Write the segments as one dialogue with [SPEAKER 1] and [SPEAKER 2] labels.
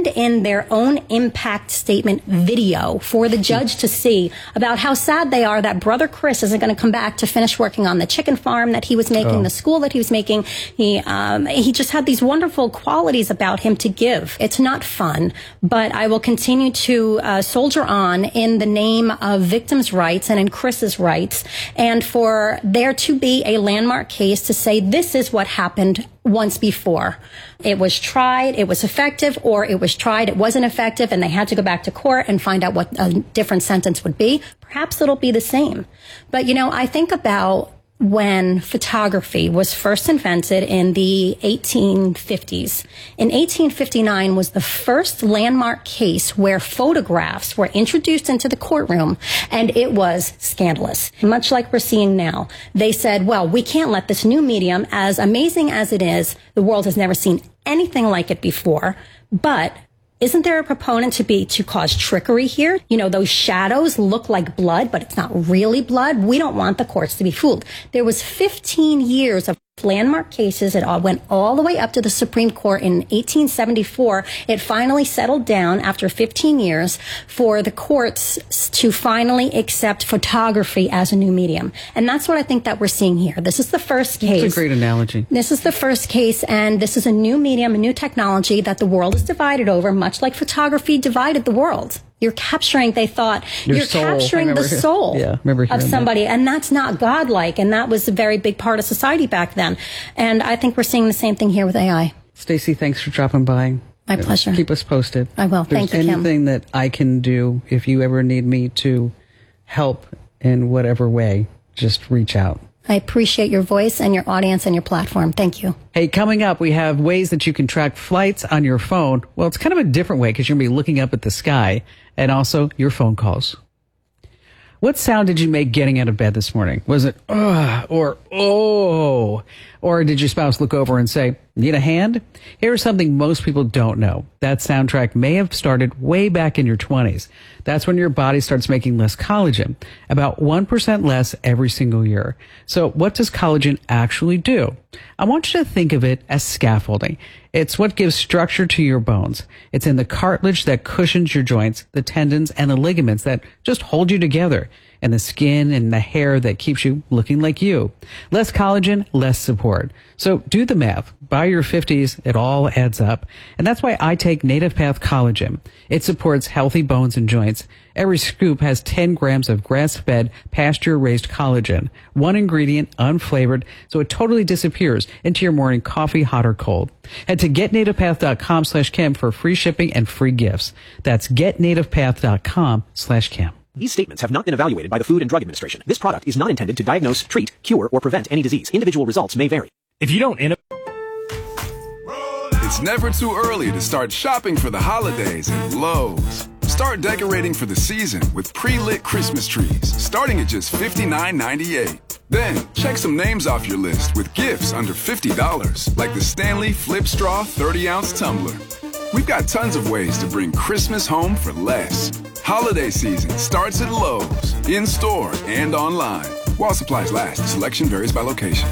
[SPEAKER 1] send in their own impact statement video for the judge to see about how sad they are that brother Chris isn't going to come back to finish working on the chicken farm that he was making, the school that he was making. He just had these wonderful qualities about him to give. It's not fun, but I will continue to soldier on in the name of victims' rights and in Chris's rights, and for there to be a landmark case to say this is what happened once before. It was tried, it was effective, or it was tried, it wasn't effective, and they had to go back to court and find out what a different sentence would be. Perhaps it'll be the same. But, I think about when photography was first invented in the 1850s. In 1859 was the first landmark case where photographs were introduced into the courtroom, and it was scandalous, much like we're seeing now. They said, well, we can't let this new medium, as amazing as it is, the world has never seen anything like it before, but isn't there a proponent to cause trickery here? Those shadows look like blood, but it's not really blood. We don't want the courts to be fooled. There was 15 years of landmark cases. It all went all the way up to the Supreme Court in 1874. It finally settled down after 15 years for the courts to finally accept photography as a new medium. And that's what I think that we're seeing here. This is the first case.
[SPEAKER 2] That's a great analogy.
[SPEAKER 1] This is the first case, and this is a new medium, a new technology that the world is divided over, much like photography divided the world. You're capturing, they thought, capturing the soul of somebody. And that's not godlike. And that was a very big part of society back then. And I think we're seeing the same thing here with AI.
[SPEAKER 2] Stacey, thanks for dropping by.
[SPEAKER 1] My pleasure.
[SPEAKER 2] Keep us posted.
[SPEAKER 1] I will. Thank you, Kim.
[SPEAKER 2] Anything that I can do, if you ever need me to help in whatever way, just reach out.
[SPEAKER 1] I appreciate your voice and your audience and your platform. Thank you.
[SPEAKER 2] Hey, coming up, we have ways that you can track flights on your phone. Well, it's kind of a different way because you're going to be looking up at the sky, and also your phone calls. What sound did you make getting out of bed this morning? Was it, or, oh? Or did your spouse look over and say, need a hand? Here's something most people don't know. That soundtrack may have started way back in your 20s. That's when your body starts making less collagen, about 1% less every single year. So what does collagen actually do? I want you to think of it as scaffolding. It's what gives structure to your bones. It's in the cartilage that cushions your joints, the tendons, and the ligaments that just hold you together, and the skin and the hair that keeps you looking like you. Less collagen, less support. So do the math. By your 50s, it all adds up. And that's why I take Native Path Collagen. It supports healthy bones and joints. Every scoop has 10 grams of grass-fed, pasture-raised collagen. One ingredient, unflavored, so it totally disappears into your morning coffee, hot or cold. Head to getnativepath.com/Kim for free shipping and free gifts. That's getnativepath.com/Kim.
[SPEAKER 3] These statements have not been evaluated by the Food and Drug Administration. This product is not intended to diagnose, treat, cure, or prevent any disease. Individual results may vary.
[SPEAKER 4] If you don't
[SPEAKER 5] It's never too early to start shopping for the holidays at Lowe's. Start decorating for the season with pre-lit Christmas trees, starting at just $59.98. Then, check some names off your list with gifts under $50, like the Stanley Flip Straw 30-ounce tumbler. We've got tons of ways to bring Christmas home for less. Holiday season starts at Lowe's, in-store and online. While supplies last, selection varies by location.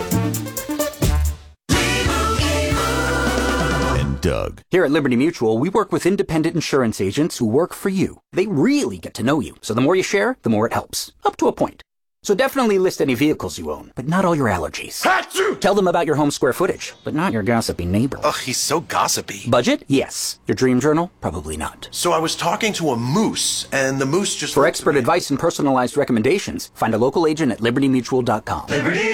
[SPEAKER 6] Doug. Here at Liberty Mutual, we work with independent insurance agents who work for you. They really get to know you, so the more you share, the more it helps. Up to a point. So definitely list any vehicles you own, but not all your allergies. Achoo! Tell them about your home square footage, but not your gossipy neighbor.
[SPEAKER 7] Ugh, he's so gossipy.
[SPEAKER 6] Budget? Yes. Your dream journal? Probably not.
[SPEAKER 7] So I was talking to a moose, and the moose just...
[SPEAKER 6] For expert advice and personalized recommendations, find a local agent at libertymutual.com.
[SPEAKER 7] Liberty